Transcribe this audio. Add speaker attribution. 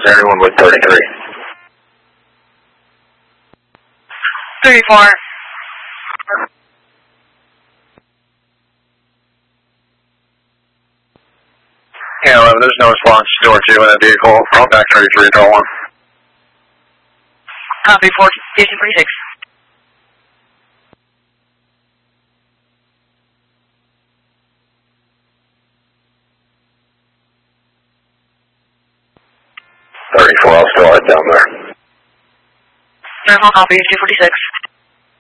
Speaker 1: anyone with 33?
Speaker 2: 34.
Speaker 1: Yeah, 11, there's no response. Door 2 in that vehicle. Call back 33, draw 1.
Speaker 2: Copy, 1846.
Speaker 1: I'll still head down there.
Speaker 2: Copy, 246.